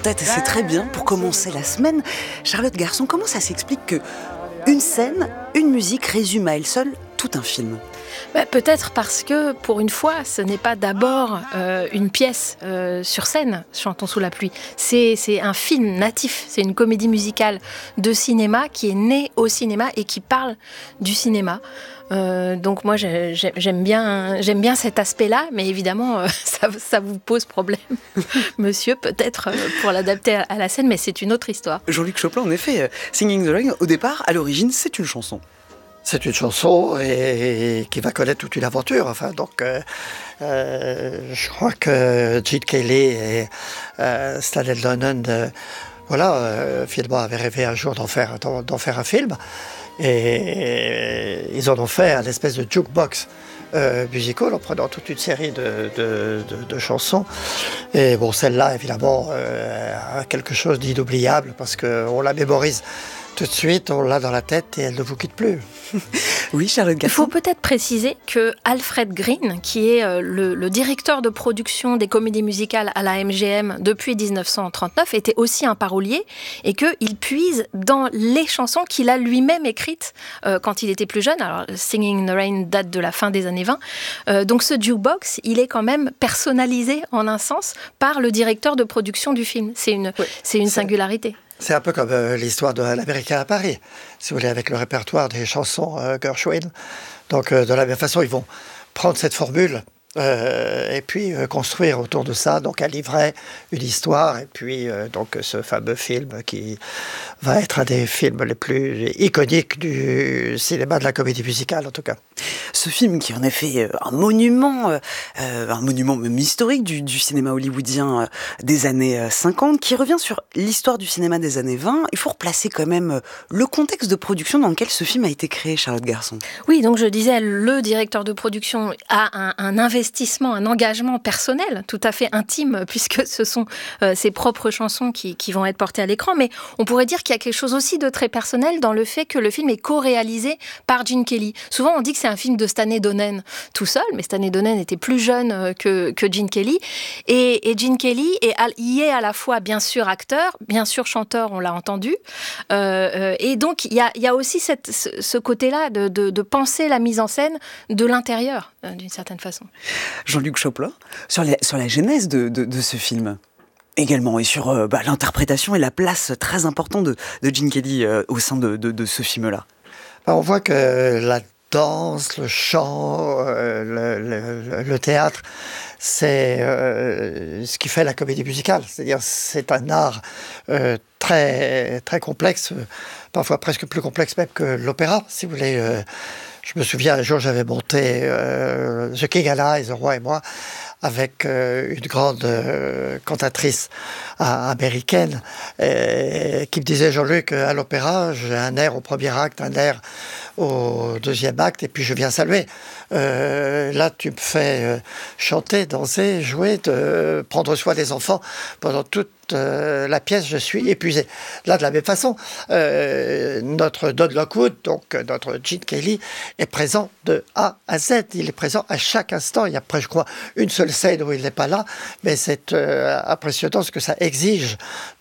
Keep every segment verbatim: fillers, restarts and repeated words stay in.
Peut-être, c'est très bien pour commencer la semaine. Charlotte Garçon, comment ça s'explique que une scène, une musique résume à elle seule tout un film ? Bah, peut-être parce que, pour une fois, ce n'est pas d'abord euh, une pièce euh, sur scène, Chantons sous la pluie. C'est, c'est un film natif, c'est une comédie musicale de cinéma qui est née au cinéma et qui parle du cinéma. Euh, donc moi, j'ai, j'aime bien, j'aime bien cet aspect-là, mais évidemment, euh, ça, ça vous pose problème, monsieur, peut-être, euh, pour l'adapter à, à la scène, mais c'est une autre histoire. Jean-Luc Choplin, en effet, euh, Singing the Rain, au départ, à l'origine, c'est une chanson. C'est une chanson et, et qui va connaître toute une aventure. Enfin, donc, euh, euh, je crois que Gene Kelly et euh, Stanley Donen, euh, voilà, euh, finalement, avaient rêvé un jour d'en faire, d'en, d'en faire un film. Et, et ils en ont fait un espèce de jukebox euh, musical en prenant toute une série de, de, de, de chansons. Et bon, celle-là, évidemment, euh, a quelque chose d'inoubliable parce qu'on la mémorise tout de suite, on l'a dans la tête et elle ne vous quitte plus. Oui, Charlotte Garçon. Il faut peut-être préciser que Alfred Green, qui est le, le directeur de production des comédies musicales à la M G M depuis dix-neuf cent trente-neuf, était aussi un parolier et qu'il puise dans les chansons qu'il a lui-même écrites euh, quand il était plus jeune. Alors, Singing in the Rain date de la fin des années vingt. Euh, donc, ce jukebox, il est quand même personnalisé en un sens par le directeur de production du film. C'est une, oui, c'est une c'est... singularité. C'est un peu comme euh, l'histoire de l'Américain à Paris, si vous voulez, avec le répertoire des chansons euh, Gershwin. Donc, euh, de la même façon, ils vont prendre cette formule euh, et puis euh, construire autour de ça donc un livret, une histoire, et puis euh, donc ce fameux film qui va être un des films les plus iconiques du cinéma de la comédie musicale, en tout cas. Ce film qui en a fait un monument, euh, un monument même historique du, du cinéma hollywoodien euh, des années cinquante, qui revient sur l'histoire du cinéma des années vingt. Il faut replacer quand même le contexte de production dans lequel ce film a été créé, Charlotte Garçon. Oui, donc je disais, le directeur de production a un, un investissement, un engagement personnel tout à fait intime, puisque ce sont euh, ses propres chansons qui, qui vont être portées à l'écran. Mais on pourrait dire qu'il y a quelque chose aussi de très personnel dans le fait que le film est co-réalisé par Gene Kelly. Souvent, on dit que c'est un film de Stanley Donen tout seul, mais Stanley Donen était plus jeune que, que Gene Kelly. Et, et Gene Kelly est, y est à la fois, bien sûr, acteur, bien sûr, chanteur, on l'a entendu. Euh, et donc, il y a, y a aussi cette, ce, ce côté-là de, de, de penser la mise en scène de l'intérieur, euh, d'une certaine façon. Jean-Luc Choplin, sur la, sur la genèse de, de, de ce film également, et sur euh, bah, l'interprétation et la place très importante de, de Gene Kelly euh, au sein de, de, de ce film-là. On voit que la danse, le chant, euh, le, le, le théâtre, c'est euh, ce qui fait la comédie musicale. C'est-à-dire, c'est un art euh, très, très complexe, parfois presque plus complexe même que l'opéra, si vous voulez. Euh, je me souviens, un jour, j'avais monté euh, The King and I, The Roi et moi, avec euh, une grande euh, cantatrice euh, américaine euh, qui me disait, Jean-Luc, à l'opéra, j'ai un air au premier acte, un air au deuxième acte, et puis je viens saluer. Euh, là, tu me fais euh, chanter, danser, jouer, te, prendre soin des enfants pendant toute euh, la pièce, je suis épuisé. Là, de la même façon, euh, notre Don Lockwood, donc notre Gene Kelly, est présent de A à Z. Il est présent à chaque instant. Il y a après, je crois, une seule scène où il n'est pas là, mais c'est euh, impressionnant ce que ça exige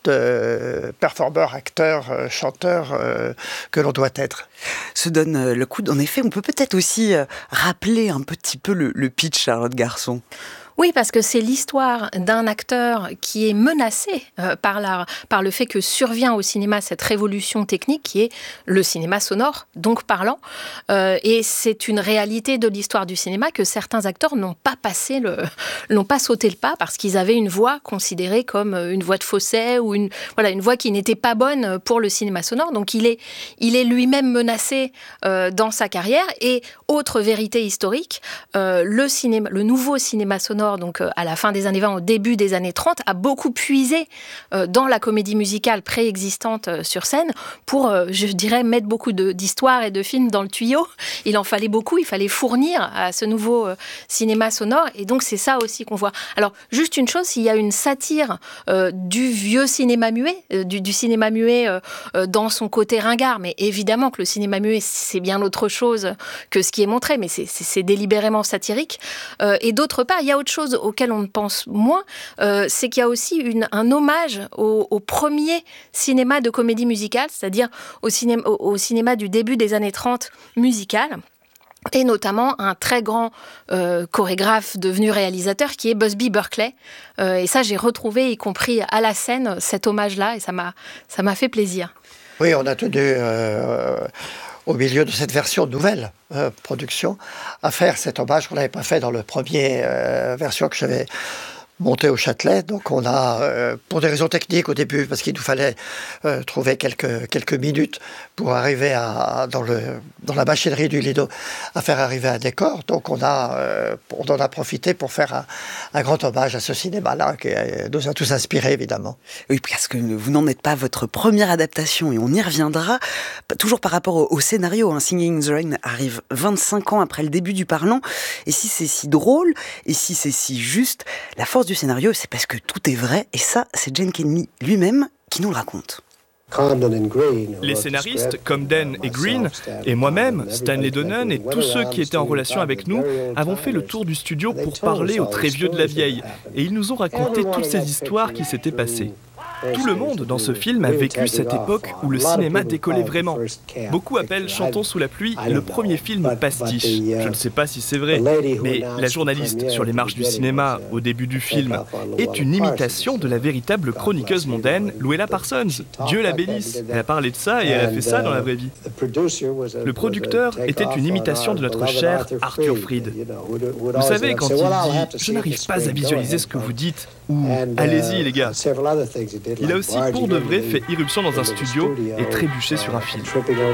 de performeurs, acteurs, euh, chanteurs euh, que l'on doit être. Se donne le coup. En effet, on peut peut-être aussi euh, rappeler un petit peu le, le pitch, Charlotte Garçon. Oui, parce que c'est l'histoire d'un acteur qui est menacé euh, par, la, par le fait que survient au cinéma cette révolution technique qui est le cinéma sonore, donc parlant. Euh, et c'est une réalité de l'histoire du cinéma que certains acteurs n'ont pas passé le, n'ont pas sauté le pas parce qu'ils avaient une voix considérée comme une voix de fausset ou une, voilà, une voix qui n'était pas bonne pour le cinéma sonore. Donc il est, il est lui-même menacé euh, dans sa carrière. Et autre vérité historique, euh, le, cinéma, le nouveau cinéma sonore, donc à la fin des années vingt, au début des années trente, a beaucoup puisé dans la comédie musicale préexistante sur scène pour, je dirais, mettre beaucoup de, d'histoires et de films dans le tuyau. Il en fallait beaucoup, il fallait fournir à ce nouveau cinéma sonore, et donc c'est ça aussi qu'on voit. Alors, juste une chose, il y a une satire euh, du vieux cinéma muet, euh, du, du cinéma muet euh, euh, dans son côté ringard, mais évidemment que le cinéma muet, c'est bien autre chose que ce qui est montré, mais c'est, c'est, c'est délibérément satirique. Euh, et d'autre part, il y a autre chose chose auquel on pense moins, euh, c'est qu'il y a aussi une, un hommage au, au premier cinéma de comédie musicale, c'est-à-dire au cinéma, au, au cinéma du début des années trente musical. Et notamment un très grand euh, chorégraphe devenu réalisateur qui est Busby Berkeley. Euh, et ça, j'ai retrouvé, y compris à la scène, cet hommage-là, et ça m'a, ça m'a fait plaisir. Oui, on a tenu, euh, au milieu de cette version nouvelle euh, production, à faire cet hommage qu'on n'avait pas fait dans le premier euh, version que j'avais monté au Châtelet. Donc on a, euh, pour des raisons techniques au début, parce qu'il nous fallait euh, trouver quelques, quelques minutes pour arriver à, dans, le, dans la machinerie du Lido, à faire arriver un décor. Donc on, a, euh, on en a profité pour faire un, un grand hommage à ce cinéma-là, qui nous a tous inspirés, évidemment. Oui, parce que vous n'en êtes pas votre première adaptation, et on y reviendra. Toujours par rapport au, au scénario, hein, Singing in the Rain arrive vingt-cinq ans après le début du Parlant. Et si c'est si drôle, et si c'est si juste, la force du scénario, c'est parce que tout est vrai, et ça, c'est Gene Kelly lui-même qui nous le raconte. Les scénaristes, comme Dan et Green, et moi-même, Stanley Donen et tous ceux qui étaient en relation avec nous, avons fait le tour du studio pour parler aux très vieux de la vieille, et ils nous ont raconté toutes ces histoires qui s'étaient passées. Tout le monde dans ce film a vécu cette époque où le cinéma décollait vraiment. Beaucoup appellent Chantons sous la pluie le premier film pastiche. Je ne sais pas si c'est vrai, mais la journaliste sur les marches du cinéma au début du film est une imitation de la véritable chroniqueuse mondaine Louella Parsons. Dieu la bénisse. Elle a parlé de ça et elle a fait ça dans la vraie vie. Le producteur était une imitation de notre cher Arthur Freed. Vous savez, quand il dit « Je n'arrive pas à visualiser ce que vous dites » ou « Allez-y les gars », il a aussi pour de vrai fait irruption dans un studio et trébuché sur un film.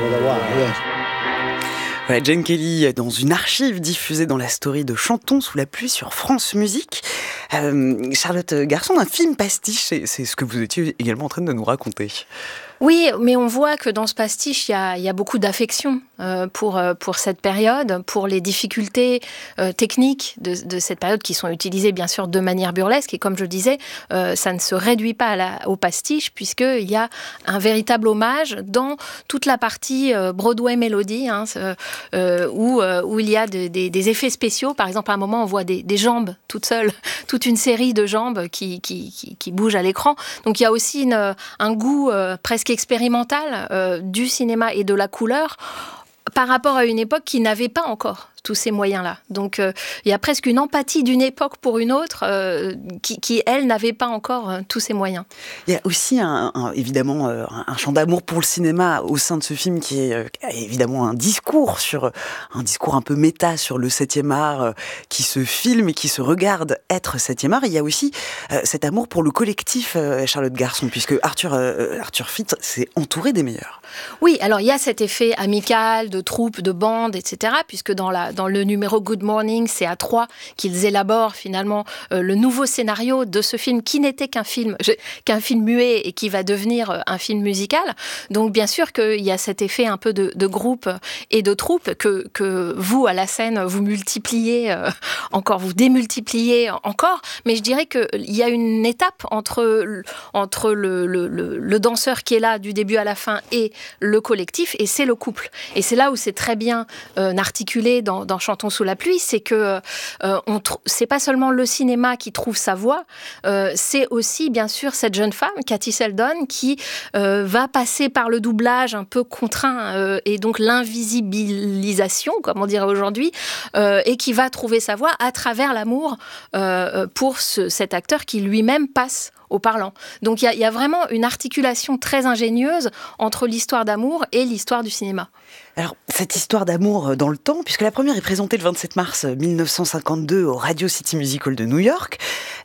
Voilà, Gene Kelly dans une archive diffusée dans la story de Chantons sous la pluie sur France Musique. Euh, Charlotte Garçon, un film pastiche, c'est, c'est ce que vous étiez également en train de nous raconter. Oui, mais on voit que dans ce pastiche, il y a, il y a beaucoup d'affection euh, pour, euh, pour cette période, pour les difficultés euh, techniques de, de cette période qui sont utilisées bien sûr de manière burlesque. Et comme je disais, euh, ça ne se réduit pas à la, au pastiche puisqu'il y a un véritable hommage dans toute la partie euh, Broadway Melody, hein, euh, où, euh, où il y a de, des, des effets spéciaux. Par exemple, à un moment, on voit des, des jambes toutes seules, toute une série de jambes qui, qui, qui, qui bougent à l'écran. Donc il y a aussi une, un goût euh, presque expérimental euh, du cinéma et de la couleur par rapport à une époque qui n'avait pas encore tous ces moyens-là. Donc, euh, il y a presque une empathie d'une époque pour une autre euh, qui, qui, elle, n'avait pas encore euh, tous ces moyens. Il y a aussi, un, un, évidemment, euh, un chant d'amour pour le cinéma au sein de ce film qui est euh, évidemment un discours, sur, un discours un peu méta sur le septième art euh, qui se filme et qui se regarde être septième art. Il y a aussi euh, cet amour pour le collectif euh, Charlotte Garçon, puisque Arthur, euh, Arthur Fitz s'est entouré des meilleurs. Oui, alors il y a cet effet amical, de troupe, de bande, et cetera, puisque dans la Dans le numéro Good Morning, c'est à trois qu'ils élaborent finalement euh, le nouveau scénario de ce film qui n'était qu'un film, qu'un film muet et qui va devenir un film musical. Donc bien sûr qu'il y a cet effet un peu de, de groupe et de troupe que, que vous, à la scène, vous multipliez euh, encore, vous démultipliez encore. Mais je dirais qu'il y a une étape entre, entre le, le, le, le danseur qui est là du début à la fin et le collectif, et c'est le couple. Et c'est là où c'est très bien euh, articulé dans dans Chantons sous la pluie, c'est que euh, on tr- c'est pas seulement le cinéma qui trouve sa voix, euh, c'est aussi bien sûr cette jeune femme, Katy Seldon, qui euh, va passer par le doublage un peu contraint euh, et donc l'invisibilisation, comme on dirait aujourd'hui, euh, et qui va trouver sa voix à travers l'amour euh, pour ce, cet acteur qui lui-même passe au parlant. Donc il y, y a vraiment une articulation très ingénieuse entre l'histoire d'amour et l'histoire du cinéma. Alors, cette histoire d'amour dans le temps, puisque la première est présentée le vingt-sept mars mille neuf cent cinquante-deux au Radio City Music Hall de New York,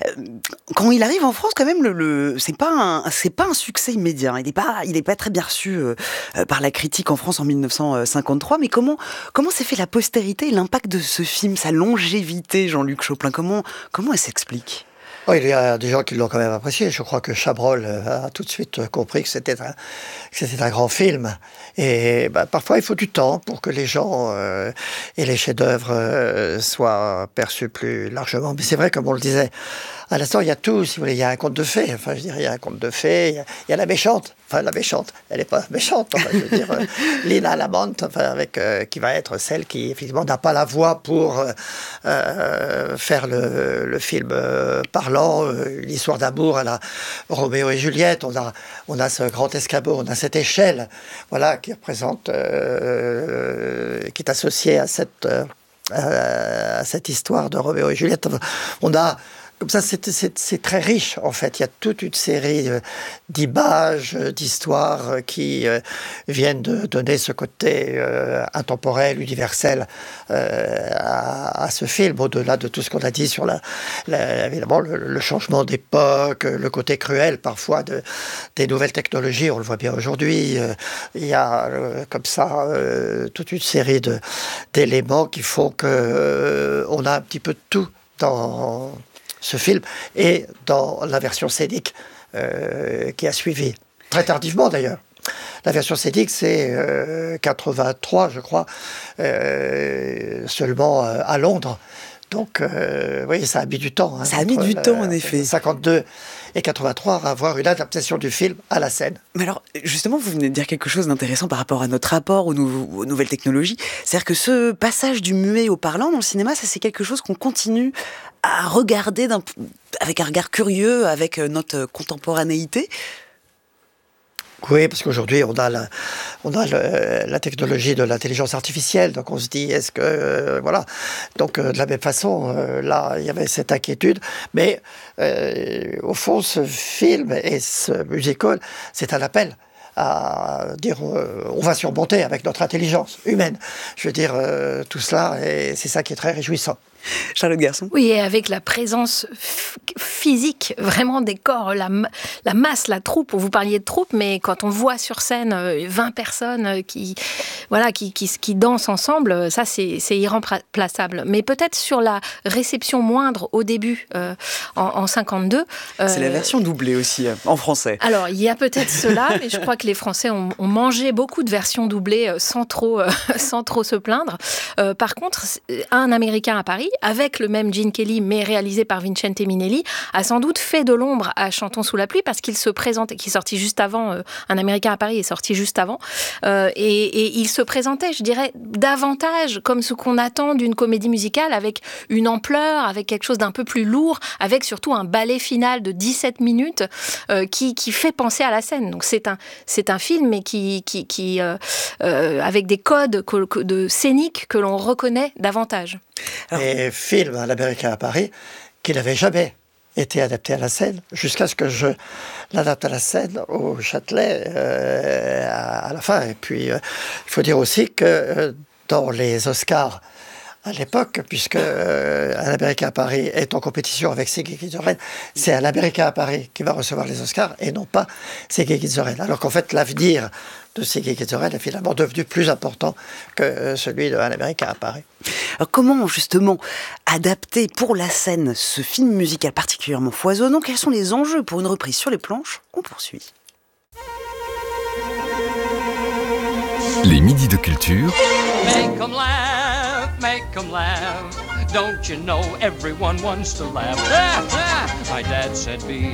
quand il arrive en France, quand même, le, le, c'est pas un, c'est pas un succès immédiat. Il n'est pas, il est pas très bien reçu euh, par la critique en France en mille neuf cent cinquante-trois. Mais comment, comment s'est fait la postérité et l'impact de ce film, sa longévité, Jean-Luc Choplin, comment, comment elle s'explique ? Oh, il y a des gens qui l'ont quand même apprécié. Je crois que Chabrol a tout de suite compris que c'était un, que c'était un grand film. Et bah, parfois, il faut du temps pour que les gens euh, et les chefs-d'œuvre euh, soient perçus plus largement. Mais c'est vrai, comme on le disait à l'instant, il y a tout, si vous voulez. Il y a un conte de fées. Enfin, je dirais, il y a un conte de fées. Il y a, il y a la méchante. Enfin, la méchante. Elle n'est pas méchante. Enfin, je veux dire, euh, Lina Lamont, enfin, avec, euh, qui va être celle qui, effectivement, n'a pas la voix pour euh, euh, faire le, le film euh, parlant, euh, l'histoire d'amour à la Roméo et Juliette. On a, on a ce grand escabeau, on a cette échelle, voilà, qui représente, euh, qui est associée à cette, euh, à cette histoire de Roméo et Juliette. On a Comme ça, c'est, c'est, c'est très riche, en fait. Il y a toute une série euh, d'images, euh, d'histoires euh, qui euh, viennent de donner ce côté euh, intemporel, universel euh, à, à ce film, au-delà de tout ce qu'on a dit sur la, la, évidemment, le, le changement d'époque, le côté cruel, parfois, de, des nouvelles technologies. On le voit bien aujourd'hui. Euh, il y a, euh, comme ça, euh, toute une série de, d'éléments qui font qu'on euh, a un petit peu de tout dans ce film, et dans la version scénique euh, qui a suivi, très tardivement d'ailleurs. La version scénique, c'est euh, quatre-vingt-trois, je crois, euh, seulement euh, à Londres. Donc, euh, oui, ça a mis du temps. Hein, ça a mis du temps, en effet. cinquante-deux et quatre-vingt-trois, à avoir une adaptation du film à la scène. Mais alors, justement, vous venez de dire quelque chose d'intéressant par rapport à notre rapport aux, nou- aux nouvelles technologies. C'est-à-dire que ce passage du muet au parlant dans le cinéma, ça, c'est quelque chose qu'on continue à regarder d'un, avec un regard curieux, avec notre contemporanéité. Oui, parce qu'aujourd'hui, on a, la, on a le, la technologie de l'intelligence artificielle, donc on se dit, est-ce que... Euh, voilà. Donc, euh, de la même façon, euh, là, il y avait cette inquiétude. Mais, euh, au fond, ce film et ce musical, c'est un appel à dire, euh, on va surmonter avec notre intelligence humaine. Je veux dire, euh, tout cela, et c'est ça qui est très réjouissant. Charlotte Garçon. Oui, et avec la présence f- physique, vraiment des corps, la, la masse, la troupe. Vous parliez de troupe, mais quand on voit sur scène vingt personnes qui, voilà, qui, qui, qui dansent ensemble, ça, c'est, c'est irremplaçable. Mais peut-être sur la réception moindre au début, euh, en, en cinquante-deux... Euh, c'est la version doublée aussi, euh, en français. Alors, il y a peut-être cela, mais je crois que les Français ont, ont mangé beaucoup de versions doublées sans trop, euh, sans trop se plaindre. Euh, par contre, un Américain à Paris, avec le même Gene Kelly, mais réalisé par Vincente Minnelli, a sans doute fait de l'ombre à Chantons sous la pluie, parce qu'il se présentait, qui est sorti juste avant, euh, Un Américain à Paris est sorti juste avant, euh, et, et il se présentait, je dirais, davantage comme ce qu'on attend d'une comédie musicale, avec une ampleur, avec quelque chose d'un peu plus lourd, avec surtout un ballet final de dix-sept minutes euh, qui, qui fait penser à la scène. Donc c'est un, c'est un film, mais qui, qui, qui euh, euh, avec des codes que, que, de scéniques que l'on reconnaît davantage. Alors, et film à l'Américain à Paris qui n'avait jamais été adapté à la scène, jusqu'à ce que je l'adapte à la scène au Châtelet euh, à, à la fin. Et puis, euh, il faut dire aussi que euh, dans les Oscars à l'époque, puisque euh, Un Américain à Paris est en compétition avec Siggy Kizorel, c'est Un Américain à Paris qui va recevoir les Oscars et non pas Siggy Kizorel. Alors qu'en fait, l'avenir de Siggy Kizorel est finalement devenu plus important que celui de Un Américain à Paris. Alors comment justement adapter pour la scène ce film musical particulièrement foisonnant? Quels sont les enjeux pour une reprise sur les planches? On poursuit. Les midis de culture. Make 'em laugh, make 'em laugh. Don't you know everyone wants to laugh? My dad said be